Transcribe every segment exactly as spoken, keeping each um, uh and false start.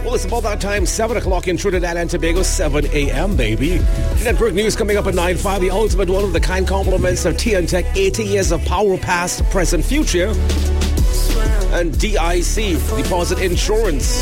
Well, it's about that time, seven o'clock in Trinidad and Tobago, seven a.m., baby. Network news coming up at nine five, the ultimate one of the kind compliments of T N Tech, eighty years of power, past, present, future. And D I C, Deposit Insurance.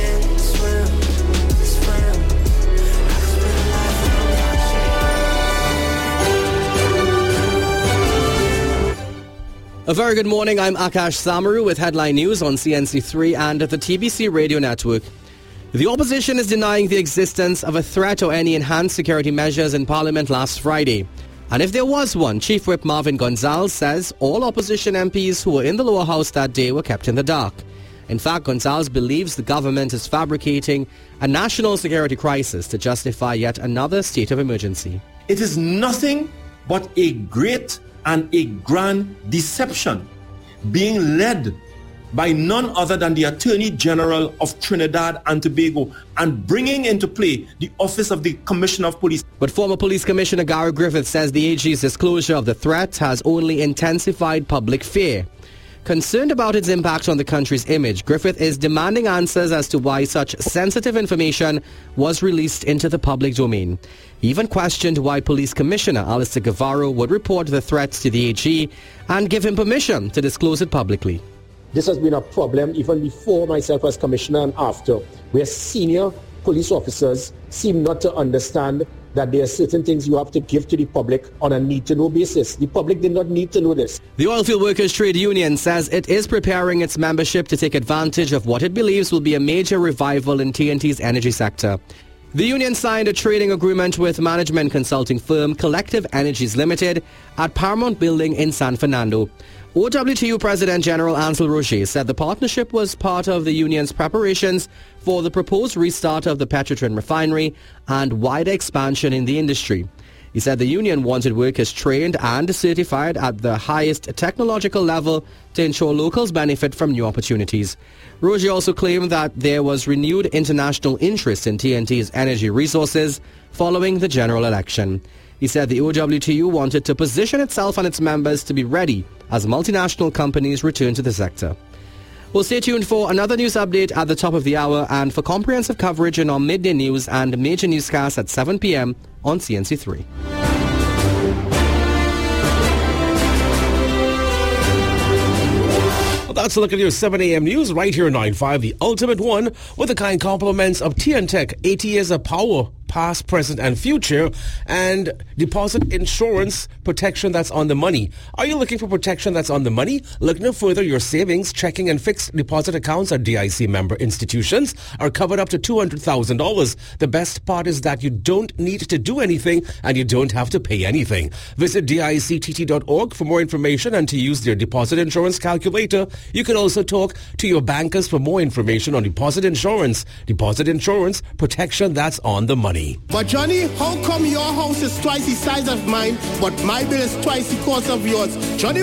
A very good morning. I'm Akash Samaru with headline news on C N C three and the T B C Radio Network. The opposition is denying the existence of a threat or any enhanced security measures in Parliament last Friday. And if there was one, Chief Whip Marvin Gonzalez says all opposition M Ps who were in the lower house that day were kept in the dark. In fact, Gonzalez believes the government is fabricating a national security crisis to justify yet another state of emergency. It is nothing but a great and a grand deception being led by none other than the Attorney General of Trinidad and Tobago and bringing into play the Office of the Commissioner of Police. But former Police Commissioner Gary Griffith says the A G's disclosure of the threat has only intensified public fear. Concerned about its impact on the country's image, Griffith is demanding answers as to why such sensitive information was released into the public domain. He even questioned why Police Commissioner Alistair Guevara would report the threats to the A G and give him permission to disclose it publicly. This has been a problem even before myself as Commissioner and after, where senior police officers seem not to understand that there are certain things you have to give to the public on a need-to-know basis. The public did not need to know this. The Oilfield Workers Trade Union says it is preparing its membership to take advantage of what it believes will be a major revival in T N T's energy sector. The union signed a trading agreement with management consulting firm Collective Energies Limited at Paramount Building in San Fernando. O W T U President General Ansel Roger said the partnership was part of the union's preparations for the proposed restart of the Petrotrin refinery and wider expansion in the industry. He said the union wanted workers trained and certified at the highest technological level to ensure locals benefit from new opportunities. Roger also claimed that there was renewed international interest in T N T's energy resources following the general election. He said the O W T U wanted to position itself and its members to be ready as multinational companies return to the sector. Well, stay tuned for another news update at the top of the hour and for comprehensive coverage in our midday news and major newscasts at seven p.m. on C N C three. That's a look at your seven a.m. news right here on nine five, the ultimate one with the kind compliments of T N Tech, eighty years of power, past, present, and future, and deposit insurance protection that's on the money. Are you looking for protection that's on the money? Look no further. Your savings, checking, and fixed deposit accounts at D I C member institutions are covered up to two hundred thousand dollars. The best part is that you don't need to do anything and you don't have to pay anything. Visit D I C T T dot org for more information and to use their deposit insurance calculator. You can also talk to your bankers for more information on deposit insurance. Deposit insurance, protection that's on the money. But Johnny, how come your house is twice the size of mine, but my bill is twice the cost of yours? Johnny